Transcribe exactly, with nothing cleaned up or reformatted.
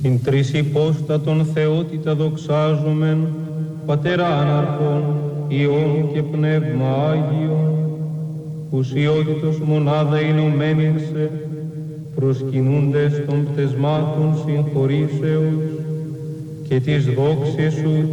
Την τρεις υπόστατον θεότητα δοξάζομεν, Πατέρα Άναρχον, Υιόν και Πνεύμα Άγιον, ουσιότητος μονάδα ενωμένην σε, προσκυνούντες των πτεσμάτων συγχωρήσεως και της δόξης σου